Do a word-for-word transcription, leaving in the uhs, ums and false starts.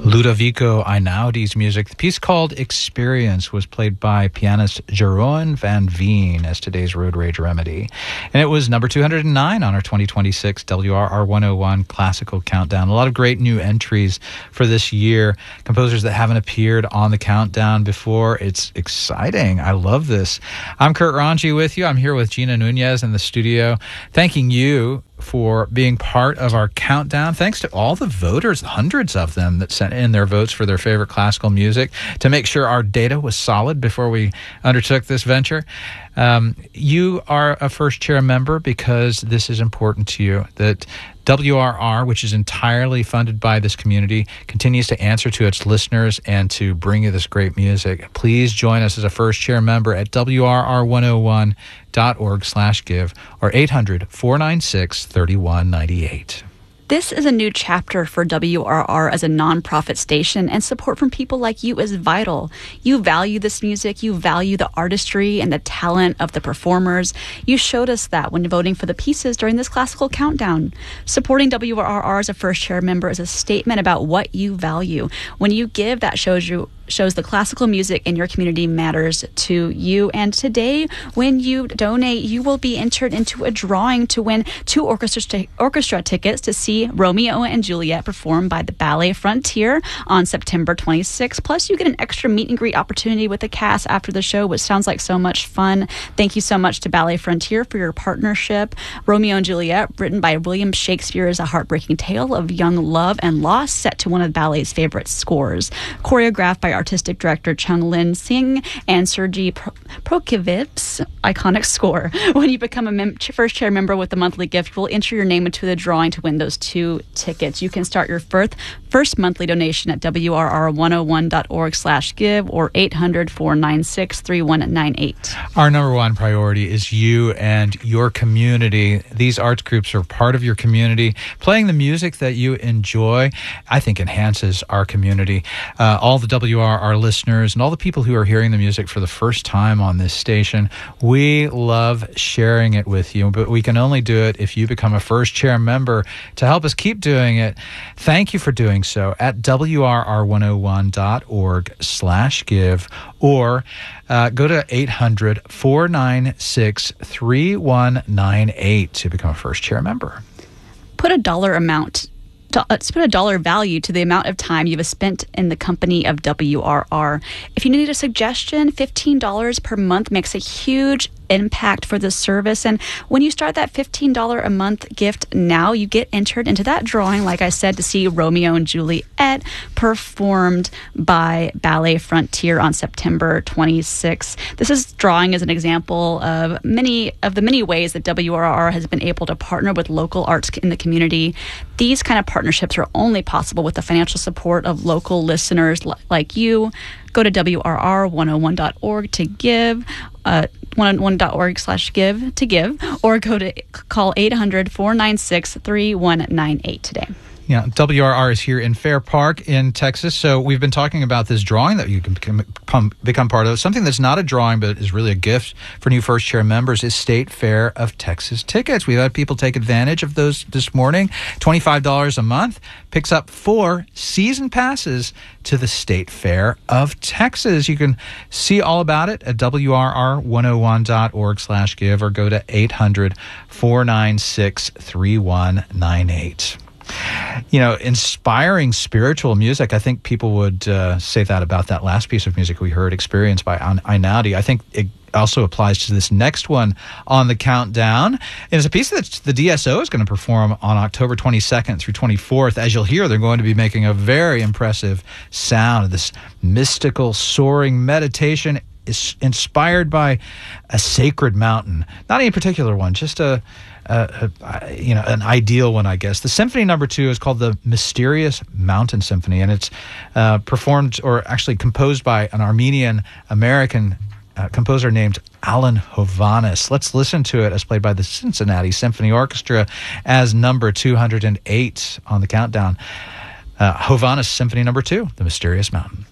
Ludovico Einaudi's music. The piece called Experience was played by pianist Jeroen van Veen as today's Road Rage Remedy. And it was number two hundred nine on our twenty twenty-six W R R one oh one Classical Countdown. A lot of great new entries for this year. Composers that haven't appeared on the countdown before. It's exciting. I love this. I'm Kurt Ranji with you. I'm here with Gina Nunez in the studio. Thanking you for being part of our countdown. Thanks to all the voters, hundreds of them that sent in their votes for their favorite classical music to make sure our data was solid before we undertook this venture. Um, you are a first chair member because this is important to you, that W R R, which is entirely funded by this community, continues to answer to its listeners and to bring you this great music. Please join us as a first chair member at W R R one oh one dot org slash give or eight hundred, four nine six, three one nine eight. This is a new chapter for W R R as a nonprofit station, and support from people like you is vital. You value this music, you value the artistry and the talent of the performers. You showed us that when voting for the pieces during this classical countdown. Supporting W R R as a first chair member is a statement about what you value. When you give, that shows you shows the classical music in your community matters to you. And today, when you donate, you will be entered into a drawing to win two orchestra, t- orchestra tickets to see Romeo and Juliet performed by the Ballet Frontier on September twenty-sixth. Plus, you get an extra meet and greet opportunity with the cast after the show, which sounds like so much fun. Thank you so much to Ballet Frontier for your partnership. Romeo and Juliet, written by William Shakespeare, is a heartbreaking tale of young love and loss set to one of the ballet's favorite scores. Choreographed by artistic director Chung Lin Sing and Sergei Prokofiev's iconic score. When you become a mem- first chair member with the monthly gift, we'll enter your name into the drawing to win those two tickets. You can start your first, first monthly donation at W R R one oh one dot org slash give or eight hundred, four nine six, three one nine eight. Our number one priority is you and your community. These arts groups are part of your community. Playing the music that you enjoy, I think, enhances our community. Uh, all the W R R listeners and all the people who are hearing the music for the first time on this station, we love sharing it with you, but we can only do it if you become a first chair member to help us keep doing it. Thank you for doing so at W R R one oh one dot org slash give or uh, go to eight hundred, four nine six, three one nine eight to become a first chair member. Put a dollar amount Let's put a dollar value to the amount of time you've spent in the company of W R R. If you need a suggestion, fifteen dollars per month makes a huge impact for this service. And when you start that fifteen dollars a month gift now, you get entered into that drawing, like I said, to see Romeo and Juliet performed by Ballet Frontier on September twenty-sixth. This is drawing as an example of many of the many ways that W R R has been able to partner with local arts in the community. These kind of partnerships are only possible with the financial support of local listeners li- like you. Go to W R R one oh one dot org to give, uh, one oh one dot org slash give to give, or go to call eight hundred, four nine six, three one nine eight today. Yeah, W R R is here in Fair Park in Texas. So we've been talking about this drawing that you can become, become part of. Something that's not a drawing, but is really a gift for new first chair members is State Fair of Texas tickets. We've had people take advantage of those this morning. twenty-five dollars a month picks up four season passes to the State Fair of Texas. You can see all about it at W R R one oh one dot org slash give or go to eight hundred, four nine six, three one nine eight. You know, inspiring spiritual music. I think people would uh, say that about that last piece of music we heard, Experience by Einaudi. I think it also applies to this next one on the countdown. It is a piece that the D S O is going to perform on October twenty-second through twenty-fourth. As you'll hear, they're going to be making a very impressive sound. This mystical, soaring meditation is inspired by a sacred mountain. Not any particular one, just a Uh, uh, you know, an ideal one, I guess. The symphony number two is called the Mysterious Mountain Symphony, and it's uh, performed or actually composed by an Armenian-American uh, composer named Alan Hovhaness. Let's listen to it as played by the Cincinnati Symphony Orchestra as number two hundred eight on the countdown. Uh, Hovhaness Symphony number two, The Mysterious Mountain.